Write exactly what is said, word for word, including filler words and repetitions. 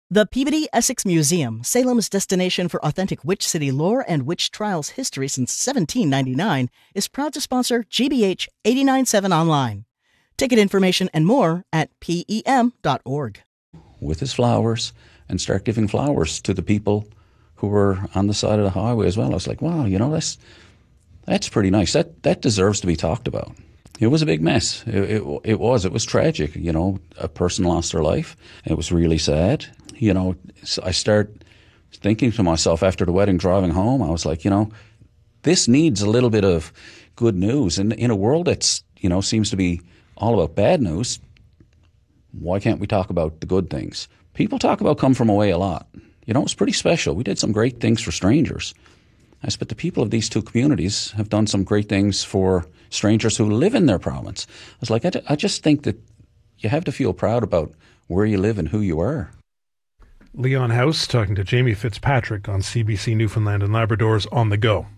The Peabody Essex Museum, Salem's destination for authentic Witch City lore and witch trials history since seventeen ninety-nine, is proud to sponsor G B H eight nine seven Online. Ticket information and more at P E M dot org. With his flowers and start giving flowers to the people who were on the side of the highway as well. I was like, wow, you know, that's that's pretty nice. That that deserves to be talked about. It was a big mess. It, it, it was. It was tragic. You know, a person lost their life. It was really sad. You know, so I start thinking to myself after the wedding, driving home, I was like, you know, this needs a little bit of good news. And in a world that's, you know, seems to be all about bad news, why can't we talk about the good things? People talk about Come From Away a lot. You know, it was pretty special. We did some great things for strangers. I said, but the people of these two communities have done some great things for strangers who live in their province. I was like, I, I just think that you have to feel proud about where you live and who you are. Leon House talking to Jamie Fitzpatrick on C B C Newfoundland and Labrador's On the Go.